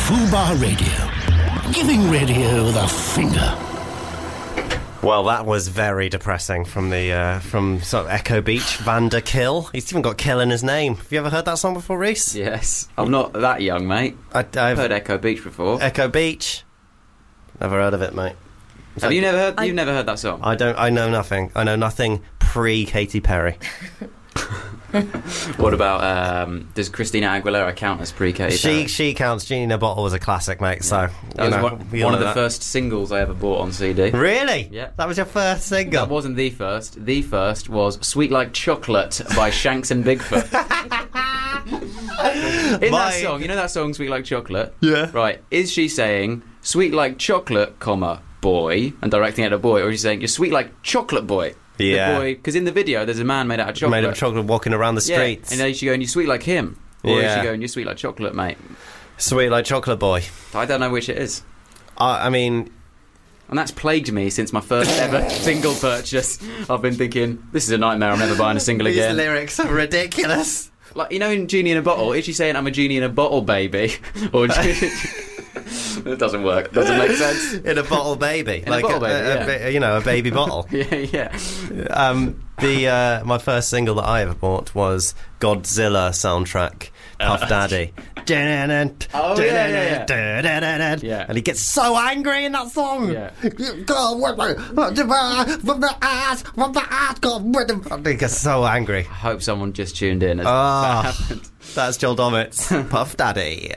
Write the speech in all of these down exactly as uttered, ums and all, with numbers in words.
Fubar Radio. Giving radio the finger. Well, that was very depressing from the uh, from sort of Echo Beach, Vander Kill. He's even got Kill in his name. Have you ever heard that song before, Reese? Yes. I'm not that young, mate. I, I've heard Echo Beach before. Echo Beach. Never heard of it, mate. Have you never heard? I, you've never heard that song? I don't. I know nothing. I know nothing pre Katy Perry. What about um, does Christina Aguilera count as pre Katy She Perry? she counts. Genie in a Bottle was a classic, mate. So that you was know, one, one of the that. first singles I ever bought on C D. Really? Yeah. That was your first single. That wasn't the first. The first was "Sweet Like Chocolate" by Shanks and Bigfoot. In My... that song, you know that song "Sweet Like Chocolate"? Yeah. Right. Is she saying "Sweet like chocolate, comma boy" and directing it at a boy, or is she saying "You're sweet like chocolate boy"? Yeah. The boy, because in the video there's a man made out of chocolate. Made out of chocolate walking around the streets. Yeah. And then is she going, "You're sweet like him"? Or yeah. is she going, "You're sweet like chocolate, mate"? Sweet like chocolate boy. I don't know which it is. Uh, I mean... And that's plagued me since my first ever single purchase. I've been thinking, this is a nightmare, I'm never buying a single These again. These lyrics are ridiculous. Like, you know in Genie in a Bottle, is she saying "I'm a genie in a bottle, baby"? Or... It doesn't work. Doesn't make sense. In a bottle baby. In like a bottle a, baby, a, yeah. a, you know, a baby bottle. yeah, yeah. Um, the uh, my first single that I ever bought was Godzilla soundtrack, Puff Daddy. Oh, yeah, yeah, yeah. yeah. And he gets so angry in that song. Yeah. He gets so angry. I hope someone just tuned in. As oh, that happened. That's Joel Dommett, Puff Daddy.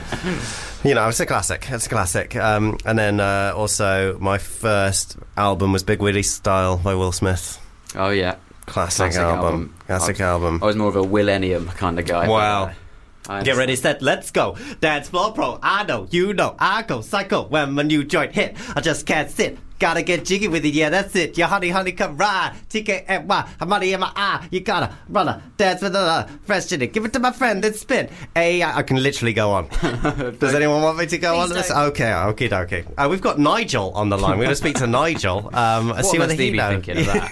You know, it's a classic. It's a classic. Um, and then uh, also my first album was Big Willie Style by Will Smith. Oh, yeah. Classic, Classic album. album. Classic I, album. I was more of a Willennium kind of guy. Wow. But, uh, Get ready, set, let's go. Dance floor pro. I know, you know, I go psycho when my new joint hit. I just can't sit. Gotta get jiggy with it, yeah, that's it. Your honey, honey, come ride. T K M Y, I'm money in my eye. You gotta run a dance with a fresh in it. Give it to my friend, then spin. Hey, I, I can literally go on. Does anyone want me to go Please on this? don't. Okay, okay, okay. Uh, we've got Nigel on the line. We're going to speak to Nigel. Um, what see must whether he he be knows. thinking of that?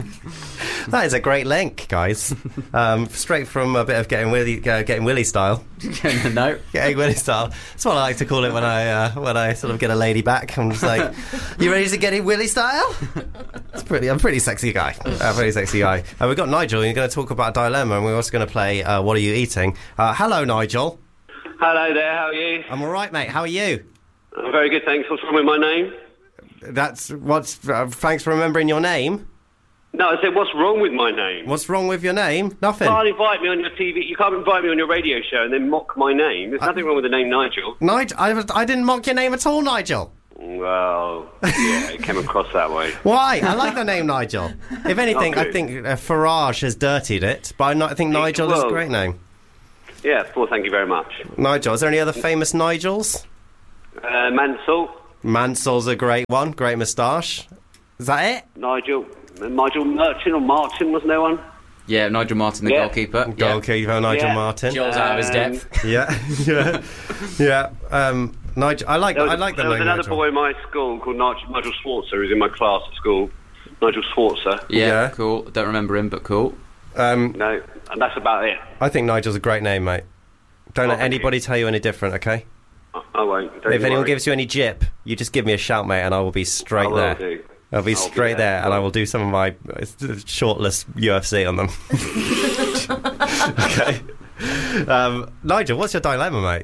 That is a great link, guys. Um, straight from a bit of getting Willy, uh, getting Willy style. No, Getting Willy style. That's what I like to call it when I uh, when I sort of get a lady back. I'm just like, you ready to get in Willy style? It's pretty. I'm a pretty sexy guy. A pretty sexy guy. Uh, we've got Nigel. You're going to talk about a dilemma, and we're also going to play uh, What Are You Eating? Uh, hello, Nigel. Hello there. How are you? I'm all right, mate. How are you? I'm very good, thanks. What's wrong with my name? That's what's. Uh, thanks for remembering your name. No, I said, what's wrong with my name? What's wrong with your name? Nothing. You can't invite me on your T V. You can't invite me on your radio show and then mock my name. There's nothing wrong with the name Nigel. Nigel, I, I didn't mock your name at all, Nigel. Well, yeah, it came across that way. Why? I like the name Nigel. If anything, Okay. I think uh, Farage has dirtied it, but I, not, I think Nigel is a well- great name. Yeah, well, thank you very much. Nigel, is there any other famous Nigels? Uh, Mansell, Mansell's a great one, great moustache. Is that it? Nigel, Nigel Merchant or Martin, wasn't there one? yeah, Nigel Martin, the Yeah. goalkeeper. Goalkeeper Nigel Yeah. Martin. Joel's out of his Um, depth. Yeah, yeah, yeah. Um, Nigel, I like, There was, I like the there was name another Nigel. boy in my school called Nigel, Nigel Swartzer, who's in my class at school. Nigel Swartzer. Yeah, Yeah. cool. Don't remember him, but cool. Um, No, and that's about it. I think Nigel's a great name, mate. Don't Oh, let thank anybody tell you any different, okay? I, I won't. Don't If you anyone worry. gives you any jip, you just give me a shout, mate, and I will be straight I will there. do. I'll be I'll be straight there. there, and I will do some of my uh, shortless U F C on them. Okay. Um, Nigel, what's your dilemma, mate?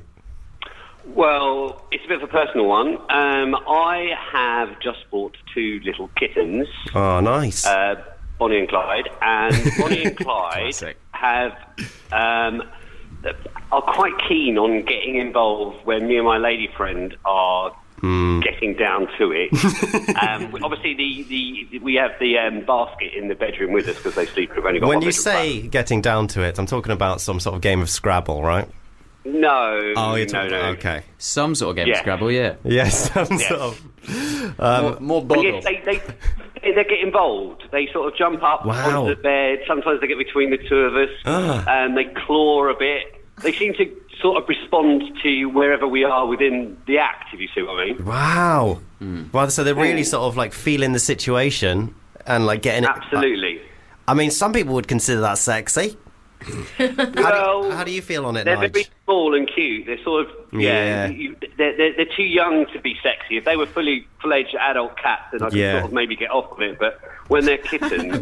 Well, it's a bit of a personal one. Um, I have just bought two little kittens, Oh, nice. uh, Bonnie and Clyde, and Bonnie and Clyde Classic. have um, are quite keen on getting involved when me and my lady friend are getting down to it. um, obviously, the, the we have the um, basket in the bedroom with us because they sleep. We've only got when one you bedroom say flat. getting down to it, I'm talking about some sort of game of Scrabble, right? No, Oh, you're no, talking no. Okay. Some sort of game Yeah. of Scrabble, yeah. Yes, some Yes. sort of... more more But boggle. yes, they, they, they, they get involved. They sort of jump up Wow. onto the bed. Sometimes they get between the two of us. Ah. And they claw a bit. They seem to sort of respond to wherever we are within the act, if you see what I mean. Wow. Well, so they're really Mm. sort of like feeling the situation and like getting it... Absolutely. I mean, some people would consider that sexy. How, Well, do, how do you feel on it, they're Nige? very small and cute. They're sort of Yeah. yeah. You, they're, they're they're too young to be sexy. If they were fully fledged adult cats, then I could Yeah. sort of maybe get off with it. But when they're kittens,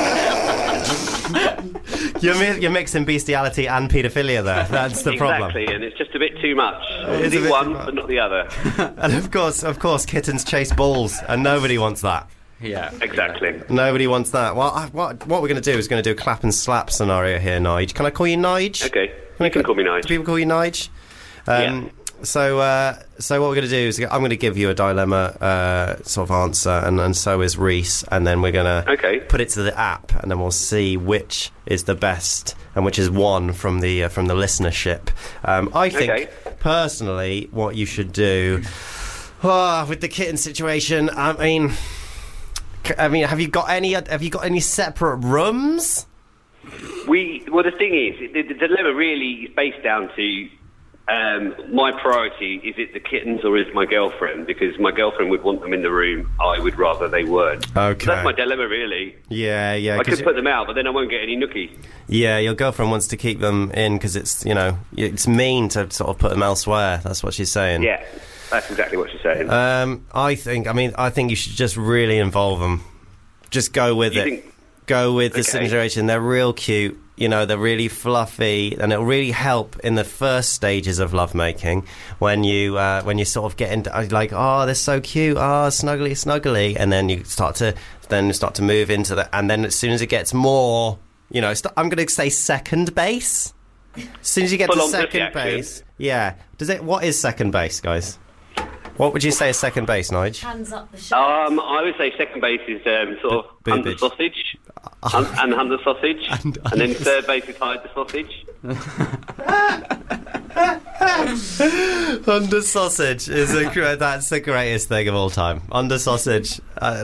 You're, mi- you're mixing bestiality and paedophilia there. That's the problem. exactly, and it's just a bit too much. It is a Do bit one, too much. but not the other. And of course, of course, kittens chase balls, and nobody wants that. Yeah. Exactly. Nobody wants that. Well, I, what what we're going to do is going to do a clap and slap scenario here, Nige. Can I call you Nige? Okay, I you can call me Do Nige. people call you Nige? Um, Yeah. So, uh, so what we're going to do is I'm going to give you a dilemma uh, sort of answer, and, and so is Reese, and then we're going to Okay. put it to the app, and then we'll see which is the best and which is won from the uh, from the listenership. Um, I think Okay. personally, what you should do oh, with the kitten situation. I mean, c- I mean, have you got any? Have you got any separate rooms? We well, the thing is, the, the dilemma really is based down to um, my priority. Is it the kittens or is it my girlfriend? Because my girlfriend would want them in the room. I would rather they weren't. Okay. So that's my dilemma, really. Yeah, yeah. I 'cause could put them out, but then I won't get any nookie. Yeah, your girlfriend wants to keep them in because it's, you know, it's mean to sort of put them elsewhere. That's what she's saying. Yeah, that's exactly what she's saying. Um, I think, I mean, I think you should just really involve them. Just go with You it. think- Go with the Okay. situation. They're real cute. You know, they're really fluffy, and it'll really help in the first stages of lovemaking when you uh, when you sort of get into uh, like, oh, they're so cute, oh, snuggly, snuggly, and then you start to then start to move into the, and then as soon as it gets more, you know, st- I'm going to say second base. As soon as you get Full to on second pussy action. base, yeah. Does it? What is second base, guys? What would you say is second base, Nige? Hands up the shirt. Um, I would say second base is um, sort of B- under boobage. sausage, un- and under sausage, And and, then under third base is hide the sausage. Under sausage is a gr- that's the greatest thing of all time. Under sausage. Uh,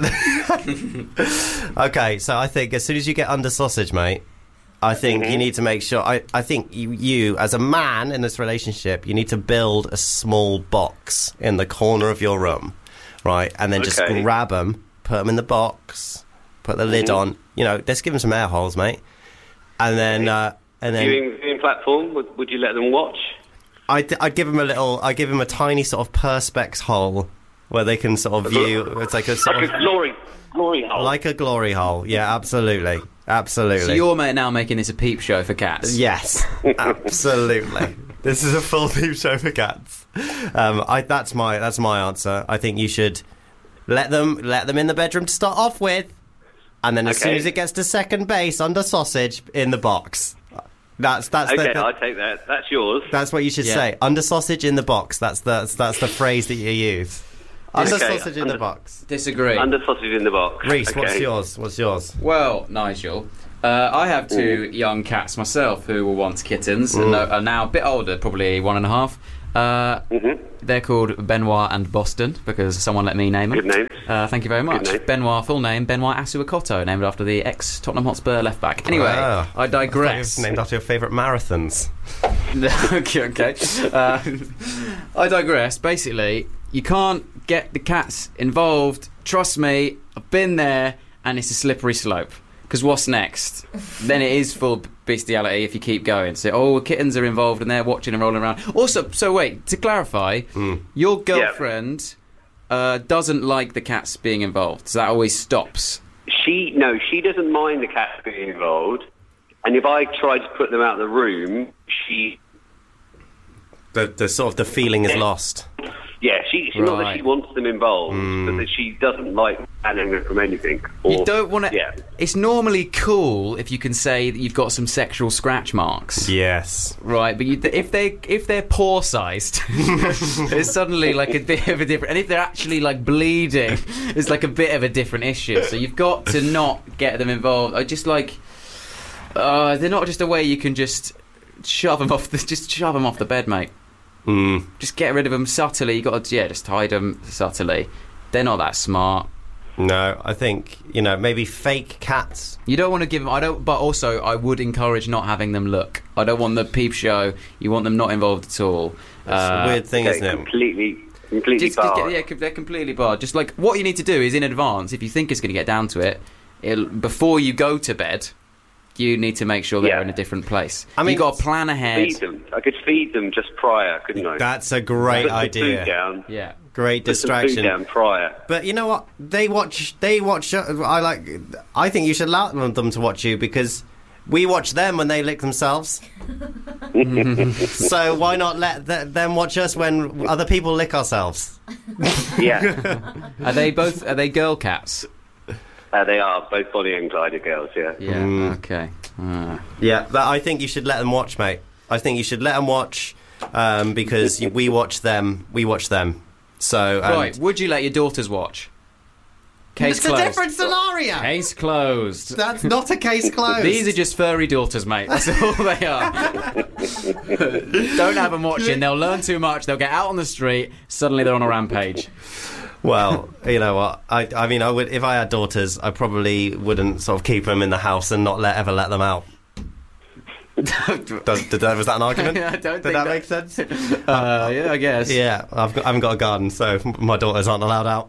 okay, so I think as soon as you get under sausage, mate, I think Mm-hmm. you need to make sure. I, I think you, you, as a man in this relationship, you need to build a small box in the corner of your room, right? And then just Okay. grab them, put them in the box, put the lid Mhm. on. You know, let's give them some air holes, mate. And then, uh, and then. Viewing, viewing platform, would, would you let them watch? I'd, I'd give him a little. I'd give him a tiny sort of perspex hole where they can sort of view. It's like a sort Like of a glory, glory hole. like a glory hole. Yeah, absolutely, absolutely. So you're ma- now making this a peep show for cats? Yes, absolutely. This is a full peep show for cats. Um, I, that's my that's my answer. I think you should let them let them in the bedroom to start off with, and then as Okay. soon as it gets to second base, under sausage in the box. That's that's okay, the, I'll take that. That's yours. That's what you should Yeah. say. Under sausage in the box. That's the that's, that's the phrase that you use. Under Okay, sausage in the under- box. Disagree. Under sausage in the box. Reese, okay. what's yours? What's yours? Well, Nigel, uh, I have two young cats myself who will want kittens and are are now a bit older, probably one and a half. Uh, Mhm. They're called Benoit and Boston because someone let me name them. Good names. Uh, thank you very much. name. Benoit, full name, Benoit Asuakoto, named after the ex-Tottenham Hotspur left-back. Anyway, Wow. I digress. It's named after your favourite marathons. okay, okay. Uh, I digress. Basically, you can't get the cats involved. Trust me, I've been there, and it's a slippery slope. Because what's next? Then it is full bestiality if you keep going. So, oh, kittens are involved, and they're watching and rolling around. Also, so wait, to clarify, your girlfriend uh, doesn't like the cats being involved. So that always stops. She no, she doesn't mind the cats being involved. And if I try to put them out of the room, she The the sort of the feeling is lost. yeah, she, she not that Right. she wants them involved, but that she doesn't like banning them from anything. Or, You don't want to. Yeah. It's normally cool if you can say that you've got some sexual scratch marks. Yes. Right, but you, if they if they're paw sized, it's suddenly like a bit of a different. And if they're actually like bleeding, it's like a bit of a different issue. So you've got to not get them involved. I just like, uh, they're not just a way you can just shove them off the just shove them off the bed, mate. Mm. Just get rid of them subtly. You got to yeah, just hide them subtly. They're not that smart. No, I think you know maybe fake cats. You don't want to give them. I don't. But also, I would encourage not having them look. I don't want the peep show. You want them not involved at all. That's Uh, a weird thing, Okay, isn't it? completely, completely Just, just barred. get, yeah, com- they're completely barred. Just like what you need to do is in advance, if you think it's going to get down to it, it'll, before you go to bed, you need to make sure they're Yeah. in a different place. I mean, You've got to plan ahead. Feed them. I could feed them just prior, couldn't I? That's a great Put some idea. Food down. Yeah. Great Put some distraction. food down prior. But you know what? They watch. They watch. uh, I like. I think you should allow them to watch you because we watch them when they lick themselves. So why not let th- them watch us when other people lick ourselves? Yeah, Are they both? Are they girl cats? uh, they are both Bonnie and Clyde are girls. Yeah. Yeah. Mm. Okay. Ah. Yeah, but I think you should let them watch, mate. I think you should let them watch um, because we watch them. We watch them. So and Right. Would you let your daughters watch? Case it's closed. a different scenario. Case closed. That's not a case closed. These are just furry daughters, mate. That's all they are. Don't have them watching. They'll learn too much. They'll get out on the street. Suddenly they're on a rampage. Well, you know what? I, I mean, I would if I had daughters, I probably wouldn't sort of keep them in the house and not let ever let them out. Does, did that, was that an argument? I don't Did think that that- make sense? Uh, yeah, I guess. Yeah, I've got, I haven't got a garden, so my daughters aren't allowed out.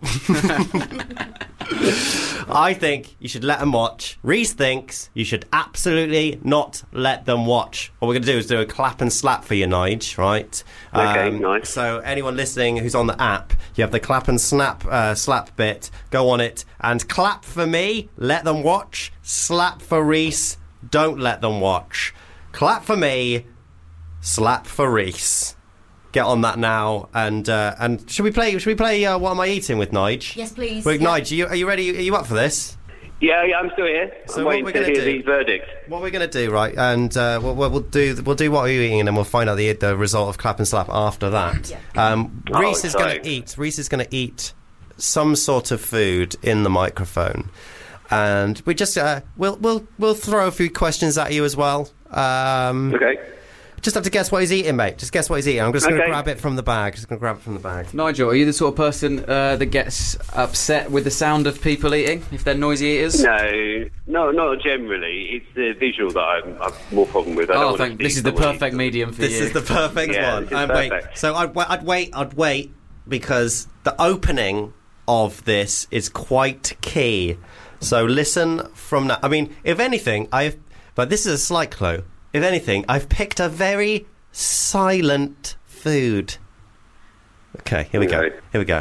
I think you should let them watch. Reese thinks you should absolutely not let them watch. What we're going to do is do a clap and slap for you, Nige, right? Okay, nice. So anyone listening who's on the app, you have the clap and snap, uh, slap bit. Go on it and clap for me. Let them watch. Slap for Reese. Don't let them watch. Clap for me. Slap for Reese. Get on that now, and uh, and should we play? Should we play? Uh, what am I eating with Nige? Yes, please. Wait, Yeah. Nige, are you, are you ready? Are you up for this? Yeah, yeah, I'm still here. So I'm what waiting we're to gonna hear do- the verdict. What we're going to do, right? And uh, we'll, we'll we'll do we'll do what are you eating, and then we'll find out the the result of clap and slap after that. Yeah. Um, Oh, Reese is going to exciting. eat. Reese is going to eat some sort of food in the microphone, and we just uh, we'll we'll we'll throw a few questions at you as well. Um, Okay. Just have to guess what he's eating, mate. Just guess what he's eating. I'm just going to Okay. grab it from the bag. Just going to grab it from the bag. Nigel, are you the sort of person uh, that gets upset with the sound of people eating if they're noisy eaters? No, no, not generally. It's the visual that I'm, I've more problem with. I don't Oh, want thank. to This is the perfect medium for This you. is the perfect Yeah, one. this is Um, wait, perfect. so I'd, wa- I'd wait. I'd wait because the opening of this is quite key. So listen from now. I mean, if anything, I've. But this is a slight clue. If anything, I've picked a very silent food. Okay, here we go. Okay. Here we go.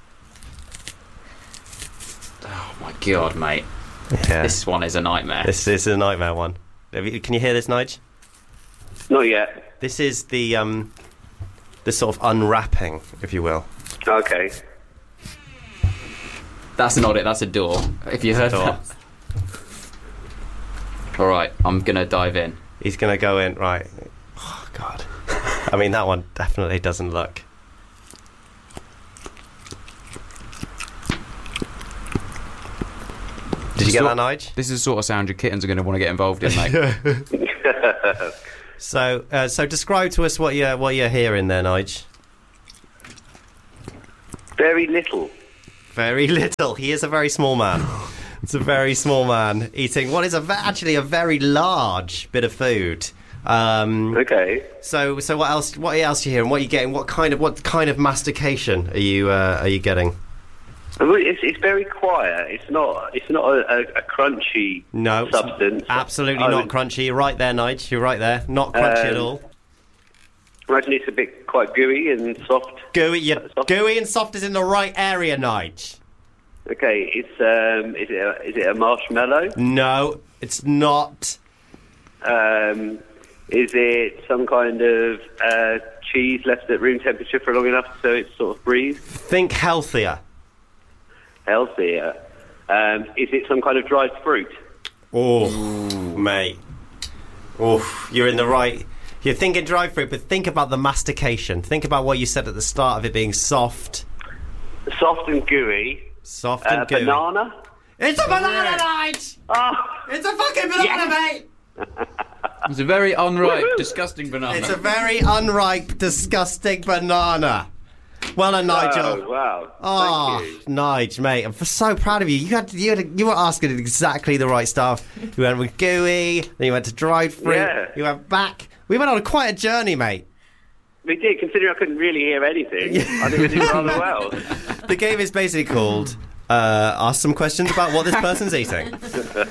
Oh my god, mate! Yeah, This one is a nightmare. this is a nightmare one. Have you, can you hear this, Nige? Not yet. This is the um, the sort of unwrapping, if you will. Okay. That's not it. That's a door. If you heard door. that. All right, I'm gonna dive in. He's going to go in, right. Oh, God. I mean, that one definitely doesn't look. Did you get that, Nige? This is the sort of sound your kittens are going to want to get involved in, mate. So, uh, so describe to us what you're, what you're hearing there, Nige. Very little. Very little. He is a very small man. It's a very small man eating what is a ve- actually a very large bit of food. Um, Okay. so, so what else? What else are you hearing? What are you getting? What kind of what kind of mastication are you uh, are you getting? Well, It's, it's very quiet. It's not. It's not a, a, a crunchy No, it's substance. absolutely I not would crunchy. You're right there, Nige. You're right there. Not crunchy at Um, all. Imagine it's a bit quite gooey and soft. Gooey, you, soft. gooey and soft is in the right area, Nige. Okay. It's um. Is it a, is it a marshmallow? No, it's not. Um. Is it some kind of uh, cheese left at room temperature for long enough so it sort of breathes? Think healthier. Healthier. Um, is it some kind of dried fruit? Oh, mate. Oh, you're in the right. You're thinking dry fruit, but think about the mastication. Think about what you said at the start of it being soft. Soft and gooey. Soft Uh, and gooey. banana? It's a banana, Nige! Oh, It's a fucking banana, mate! It's a very unripe, Woohoo! disgusting banana. It's a very unripe, disgusting banana. Well done, Nigel. Oh, wow. Oh, Thank you. Nige, mate, I'm so proud of you. You had, you had, you were asking exactly the right stuff. You went with gooey, then you went to dried fruit. Yeah. You went back. We went on quite a journey, mate. We did, considering I couldn't really hear anything. I think we did rather well. The game is basically called uh, Ask Some Questions About What This Person's Eating.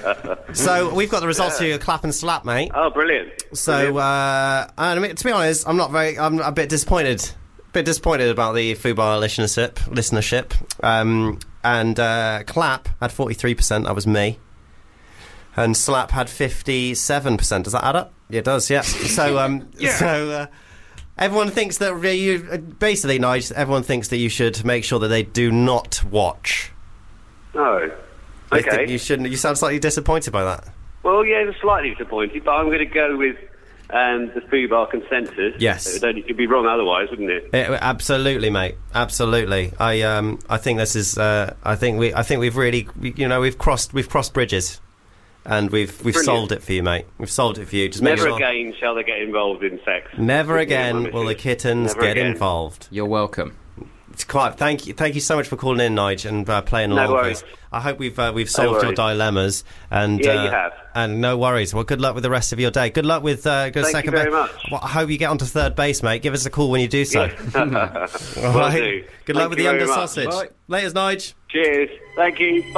So we've got the results yeah. for your clap and slap, mate. Oh, brilliant! So, brilliant. Uh, and I mean, to be honest, I'm not very. I'm a bit disappointed. A bit disappointed about the Fubar listenership. Listenership. Um, and uh, clap had forty-three percent. That was me. And slap had fifty-seven percent. Does that add up? Yeah, it does. Yeah. So, um, yeah. so. Uh, Everyone thinks that you basically, Nige. Everyone thinks that you should make sure that they do not watch. Oh, They okay. think you shouldn't. You sound slightly disappointed by that. Well, yeah, slightly disappointed, but I'm going to go with um, the Fubar consensus. Yes, it would only be wrong otherwise, wouldn't it? it? Absolutely, mate. Absolutely. I um, I think this is. Uh, I think we. I think we've really. You know, we've crossed. We've crossed bridges. And we've we've Brilliant. solved it for you, mate. We've solved it for you. Just make Never sure. again shall they get involved in sex. Never Yeah, again will the kittens Never get again. involved. You're welcome. It's quite. Thank you. Thank you so much for calling in, Nige, and uh, playing No along with worries. us. I hope we've uh, we've solved your worries. dilemmas. And Yeah, uh, you have. And no worries. Well, good luck with the rest of your day. Good luck with uh, good Thank second you very base. much. Well, I hope you get onto third base, mate. Give us a call when you do so. Yeah. All Will right. do. Good luck Thank with you the very under much. sausage. Bye. Laters, Nige. Cheers. Thank you. Bye.